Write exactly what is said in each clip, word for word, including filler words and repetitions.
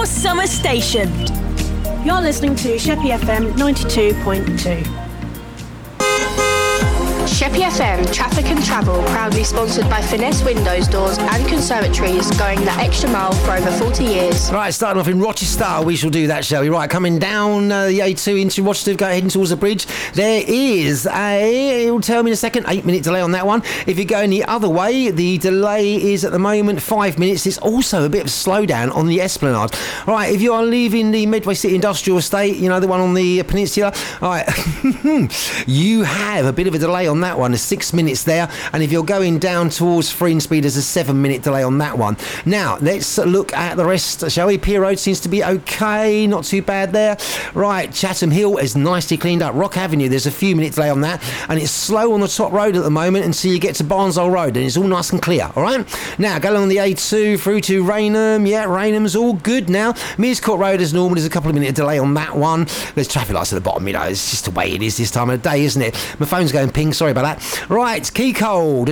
your summer station. You're listening to Sheppey F M ninety-two point two. Sheppey F M Traffic and Travel, proudly sponsored by Finesse Windows, Doors and Conservatories, going the extra mile for over forty years. Right, starting off in Rochester, we shall do that, shall we? Right, coming down uh, the A two into Rochester, go heading towards the bridge. There is a, it'll tell me in a second, eight minute delay on that one. If you're going the other way, the delay is at the moment five minutes. It's also a bit of a slowdown on the Esplanade. Right, if you are leaving the Medway City Industrial Estate, you know, the one on the peninsula, all right, you have a bit of a delay on that one. There's six minutes there. And if you're going down towards Freenspeed, there's a seven minute delay on that one. Now, let's look at the rest, shall we? Pier Road seems to be okay. Not too bad there. Right, Chatham Hill is nicely cleaned up. Rock Avenue, there's a few minutes delay on that. And it's slow on the top road at the moment until you get to Barnshole Road. And it's all nice and clear, all right? Now, go along the A two through to Raynham. Yeah, Raynham's all good now. Mears Court Road, as normal, there's a couple of minute delay on that one. There's traffic lights at the bottom, you know. It's just the way it is this time of the day, isn't it? My phone's going ping, sorry about that. Right, Keycole,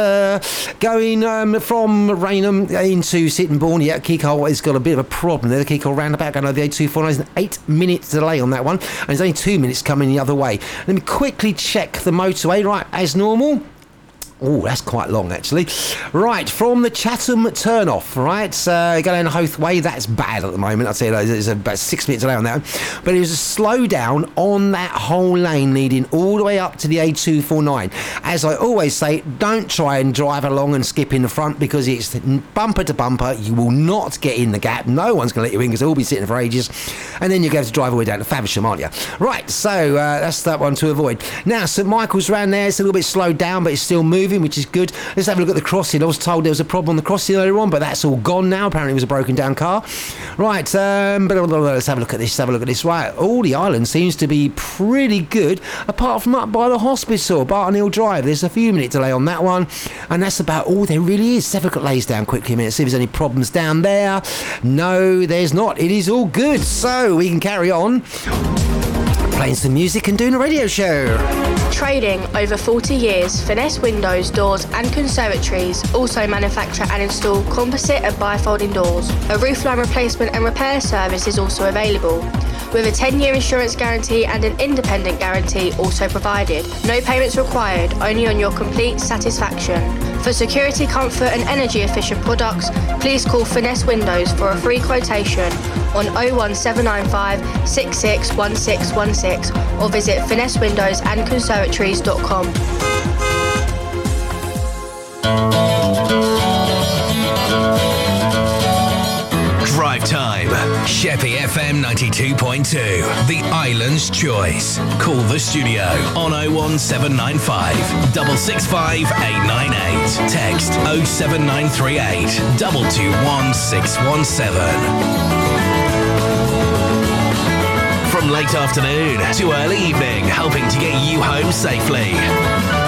going um, from Raynham into Sittingbourne. Yeah, Keycole has got a bit of a problem there. The Keycole roundabout going over the A two forty-nine is an eight minute delay on that one, and there's only two minutes coming the other way. Let me quickly check the motorway. Right, as normal. Oh, that's quite long, actually. Right, from the Chatham turn-off, right? Uh, go down Hoath Way. That's bad at the moment. I'd say there's about six minutes delay on that one. But it was a slowdown on that whole lane leading all the way up to the A two forty-nine. As I always say, don't try and drive along and skip in the front because it's bumper to bumper. You will not get in the gap. No one's going to let you in because they'll all be sitting for ages. And then you're going to have to drive all the way down to Faversham, aren't you? Right, so uh, that's that one to avoid. Now, St Michael's round there. It's a little bit slowed down, but it's still moving, which is good. Let's have a look at the crossing. I was told there was a problem on the crossing earlier on, but that's all gone now. Apparently it was a broken down car. Right, um, but let's have a look at this, have a look at this. Right, all the island seems to be pretty good, apart from up by the hospital, Barton Hill Drive. There's a few minute delay on that one, and that's about all there really is. Let's have a look at lays down quickly a minute, see if there's any problems down there. No, there's not. It is all good, so we can carry on playing some music and doing a radio show. Trading over forty years, Finesse Windows, Doors and Conservatories also manufacture and install composite and bifolding doors. A roofline replacement and repair service is also available, with a ten year insurance guarantee and an independent guarantee also provided. No payments required, only on your complete satisfaction. For security, comfort and energy efficient products, please call Finesse Windows for a free quotation on oh one seven nine five, six six one six one six or visit finesse windows and conservatories dot com. Drive time. Sheppey F M ninety-two point two. The Island's Choice. Call the studio on oh one seven nine five, six six five, eight nine eight. Text oh seven nine three eight, two two one six one seven. From late afternoon to early evening, helping to get you home safely.